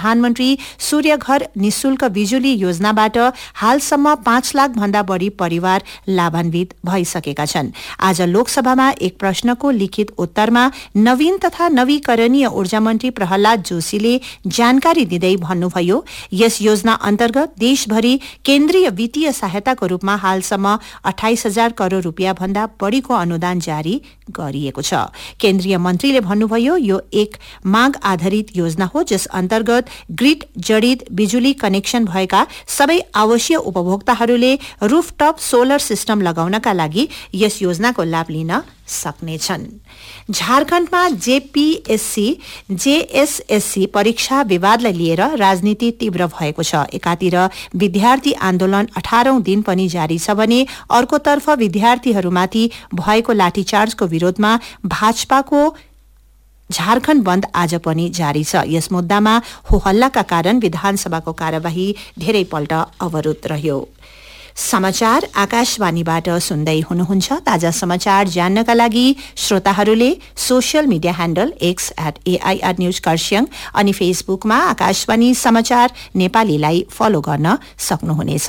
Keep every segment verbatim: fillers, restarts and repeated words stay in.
प्रधानमन्त्री सूर्यघर निशुल्क बिजुली योजनाबाट हालसम्म पाँच लाख भन्दा बढ़ी परिवार लाभान्वित भइसकेका छन्। आज लोकसभामा एक प्रश्नको लिखित उत्तरमा नवीन तथा नवीकरणीय ऊर्जा मन्त्री प्रहलाद जोशीले जानकारी दिँदै भन्नुभयो, यस योजना अन्तर्गत देशभरि केन्द्रीय वित्तीय सहायताको रूपमा हालसम्म अठाइस हजार करोड़ रूपियाँ भन्दा बढ़ीको अनुदान जारी गरिएको छ। केन्द्रीय मन्त्रीले भन्नुभयो, यो एक माग आधारित योजना हो जस अन्तर्गत ग्रिड जडित बिजुली कनेक्सन भएका सबै आवासीय उपभोक्ताहरूले रूफटप सोलर सिस्टम लगाउनका लागि यस योजनाको लाभ लिन सक्नेछन्। झारखण्डमा जेपीएससी जेएसएससी परीक्षा विवादलाई लिएर राजनीति तीव्र भएको छ। एकातिर विद्यार्थी आन्दोलन अठारौं दिन पनि जारी छ भने अर्कोतर्फ विद्यार्थीहरूमाथि भएको लाठीचार्जको विरोधमा भाजपाको झारखण्ड बन्द आज पनि जारी छ। यस मुद्दामा होहल्लाका कारण विधानसभाको कार्यवाही धेरैपल्ट अवरुद्ध रह्यो। समाचार आकाशवाणीबाट सुन्दै हुनुहुन्छ। ताजा समाचार जान्नका लागि श्रोताहरूले social media handle x at AIR news Kurseong अनि फेसबुकमा आकाशवाणी समाचार नेपालीलाई फलो गर्न सक्नुहुनेछ।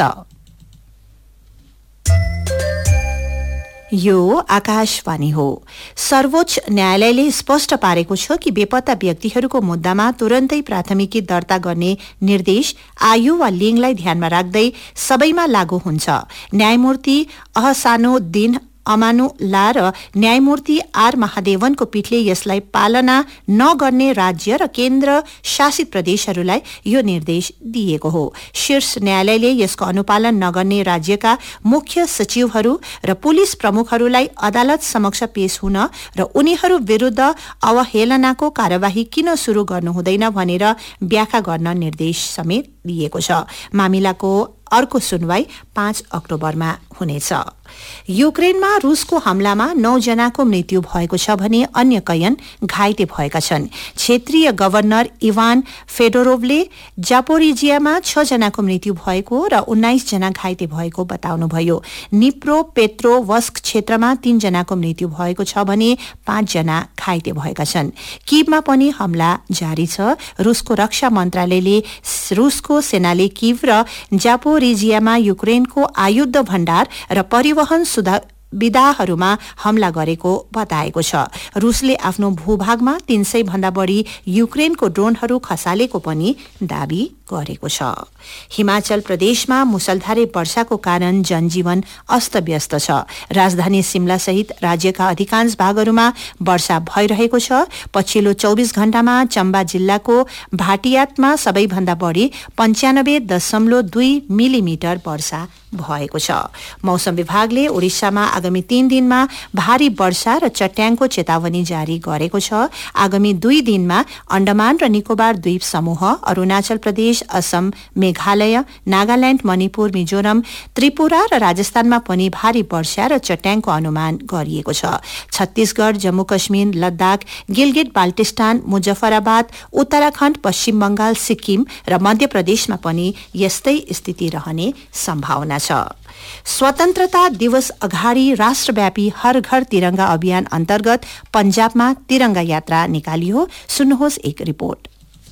यो आकाशवाणी हो। सर्वोच्च न्यायालयले स्पष्ट पारेको छ कि बेपत्ता व्यक्तिहरूको मुद्दामा तुरन्तै प्राथमिकी दर्ता गर्ने निर्देश आयु वा लिङ्गलाई ध्यानमा राख्दै सबैमा लागू हुन्छ। न्यायमूर्ति अहसानुद्दिन अमानुल्ला र न्यायमूर्ति आर महादेवनको पीठले यसलाई पालना नगर्ने राज्य र केन्द्र शासित प्रदेशहरूलाई यो निर्देश दिएको हो। शीर्ष न्यायालयले यसको अनुपालन नगर्ने राज्यका मुख्य सचिवहरू र पुलिस प्रमुखहरूलाई अदालत समक्ष पेश हुन र उनीहरू विरूद्ध अवहेलनाको कार्यवाही किन शुरू गर्नु हुँदैन भनेर व्याख्या गर्न निर्देश समेत दिएको छ। मामिलाको अर्को सुनवाई पाँच अक्टोबरमा हुनेछ। युक्रेनमा रूसको हमलामा नौ जनाको मृत्यु भएको छ भने अन्य कैयन घाइते भएका छन्। क्षेत्रीय गभर्नर इवान फेडोरोभले जापोरिजियामा छ जनाको मृत्यु भएको र उन्नाइस जना घाइते भएको बताउनुभयो। निप्रो पेत्रोवस्क क्षेत्रमा तीन जनाको मृत्यु भएको छ भने पाँच जना घाइते भएका छन्। कीवमा पनि हमला जारी छ। रूसको रक्षा मन्त्रालयले रूसको सेनाले कीव र जापोरिजियामा युक्रेनको आयुध भण्डार र परिवहन सुविधाहरूमा हमला गरेको बताएको छ। रूसले आफ्नो भूभागमा तीन सय भन्दा बढ़ी युक्रेनको ड्रोनहरू खसालेको पनि दावी गरेको छ। हिमाचल प्रदेशमा मुसलधारे वर्षाको कारण जनजीवन अस्तव्यस्त छ। राजधानी शिमला सहित राज्यका अधिकांश भागहरूमा वर्षा भइरहेको छ। पछिल्लो चौबीस घण्टामा चम्बा जिल्लाको भाटियातमा सबैभन्दा बढ़ी पञ्चानब्बे दशमलव दुई मिलिमिटर वर्षा भएको छ। मौसम विभागले ओडिशामा आगामी तीन दिनमा भारी वर्षा र चट्याङको चेतावनी जारी गरेको छ। आगामी दुई दिनमा अण्डमान र निकोबार द्वीप समूह, अरूणाचल प्रदेश, असम, मेघालय, नागाल्याण्ड, मणिपुर, मिजोरम, त्रिपुरा र राजस्थानमा पनि भारी वर्षा र चट्याङको अनुमान गरिएको छ। छत्तीसगढ़, जम्मू कश्मीर, लद्दाख, गिलगिट बाल्टिस्तान, मुजफ्फराबाद, उत्तराखण्ड, पश्चिम बंगाल, सिक्किम र मध्य प्रदेशमा पनि यस्तै स्थिति रहने सम्भावना छ। स्वतन्त्रता दिवस अगाडि राष्ट्रव्यापी हर घर तिरंगा अभियान अन्तर्गत पंजाबमा तिरंगा यात्रा निकालियो। सुन्नुहोस् एक रिपोर्ट।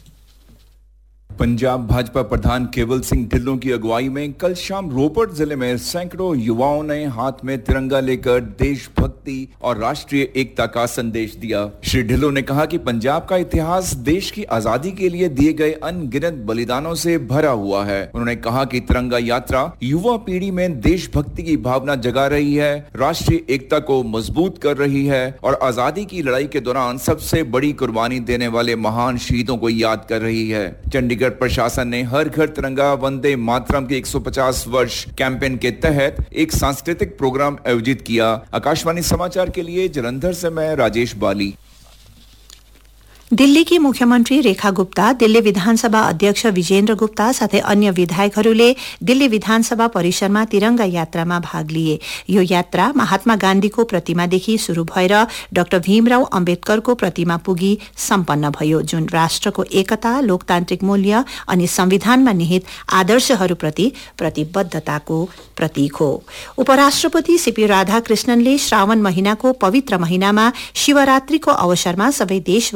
पंजाब भाजपा प्रधान केवल सिंह ढिल्लों की अगुवाई में कल शाम रोपड़ जिले में सैकड़ों युवाओं ने हाथ में तिरंगा लेकर देशभक्ति और राष्ट्रीय एकता का संदेश दिया। श्री ढिल्लों ने कहा कि पंजाब का इतिहास देश की आजादी के लिए दिए गए अनगिनत बलिदानों से भरा हुआ है। उन्होंने कहा कि तिरंगा यात्रा युवा पीढ़ी में देशभक्ति की भावना जगा रही है, राष्ट्रीय एकता को मजबूत कर रही है और आजादी की लड़ाई के दौरान सबसे बड़ी कुर्बानी देने वाले महान शहीदों को याद कर रही है। चंडीगढ़ प्रशासन ने हर घर तिरंगा वंदे मातरम के एक सौ पचास वर्ष कैंपेन के तहत एक सांस्कृतिक प्रोग्राम आयोजित किया। आकाशवाणी समाचार के लिए जलंधर से मैं राजेश बाली। दिल्लीकी मुख्यमन्त्री रेखा गुप्ता, दिल्ली विधानसभा अध्यक्ष विजेन्द्र गुप्ता साथै अन्य विधायकहरूले दिल्ली विधानसभा परिसरमा तिरंगा यात्रामा भाग लिए। यो यात्रा महात्मा गान्धीको प्रतिमादेखि शुरू भएर डाक्टर भीमराव अम्बेडकरको प्रतिमा पुगी सम्पन्न भयो, जुन राष्ट्रको एकता, लोकतान्त्रिक मूल्य अनि संविधानमा निहित आदर्शहरूप्रति प्रतिबद्धताको प्रतीक हो। उपराष्ट्रपति सीपी राधाकृष्णनले श्रावण महिनाको पवित्र महिनामा शिवरात्रिको अवसरमा सबै देशवासीहरू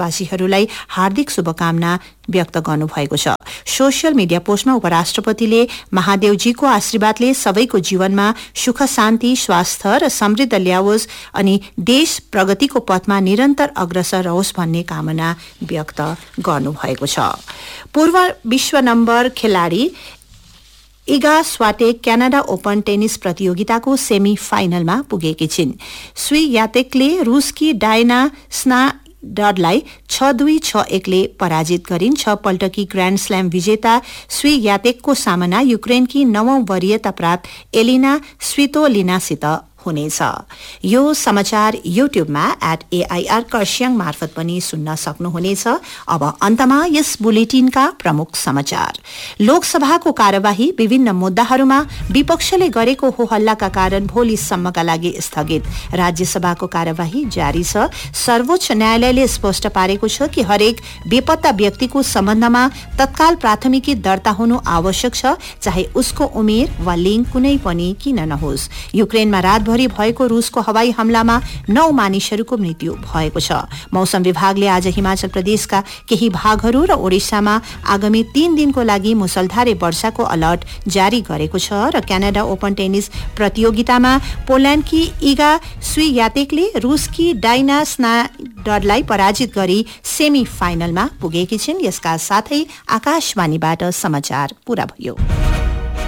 खेलाड़ीहरूलाई हार्दिक शुभकामना व्यक्त गर्नुभएको छ। सोशल मिडिया पोस्टमा उपराष्ट्रपतिले महादेवजीको आशीर्वादले सबैको जीवनमा सुख शान्ति स्वास्थ्य र समृद्ध ल्याओस् अनि देश प्रगतिको पथमा निरन्तर अग्रसर रहोस् भन्ने कामना व्यक्त गर्नुभएको छ। पूर्व विश्व नम्बर खेलाड़ी इगा स्वाटेक क्यानाडा ओपन टेनिस प्रतियोगिताको सेमी फाइनलमा पुगेकी छिन्। स्वियातेकले रूसकी डायना स्नाडरलाई छ दुई छ एकले पराजित गरिन्। छ पल्टकी ग्रान्ड स्ल्याम विजेता स्वियातेकको सामना युक्रेनकी नवौं वरियता प्राप्त एलिना स्वितोलिनासित हुनेछ। यो समाचार युट्युबमा एट एआईआर कर्स्याङ मार्फत पनि सुन्न सक्नुहुनेछ। अब अन्तमा यस बुलेटिनका प्रमुख समाचार। लोकसभाको कार्यवाही विभिन्न मुद्दाहरूमा विपक्षले गरेको हो हल्लाका कारण भोलिसम्मका लागि स्थगित। राज्यसभाको कार्यवाही जारी छ। सर्वोच्च न्यायालयले स्पष्ट पारेको छ कि हरेक बेपत्ता व्यक्तिको सम्बन्धमा तत्काल प्राथमिकी दर्ता हुनु आवश्यक छ, चाहे उसको उमेर वा लिङ्ग कुनै पनि किन नहोस्। युक्रेनमा रातभरि भएको रूसको हवाई हमलामा नौ मानिसहरूको मृत्यु भएको छ। मौसम विभागले आज हिमाचल प्रदेशका केही भागहरू र ओडिसामा आगामी तीन दिनको लागि मुसलधारे वर्षाको अलर्ट जारी गरेको छ र क्यानाडा ओपन टेनिस प्रतियोगितामा पोल्याण्डकी इगा स्वियातेकले रूसकी डाइना स्नाडरलाई पराजित गरी सेमी फाइनलमा पुगेकी छिन्। यसका साथै आकाशवाणीबाट समाचार पूरा भयो।